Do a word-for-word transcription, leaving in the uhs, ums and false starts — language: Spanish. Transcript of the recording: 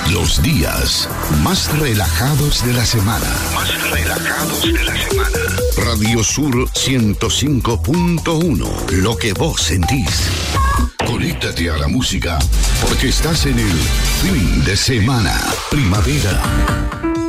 Los días más relajados de la semana. Más relajados de la semana. Radio Sur ciento cinco punto uno. Lo que vos sentís. Conéctate a la música porque estás en el fin de semana. Primavera.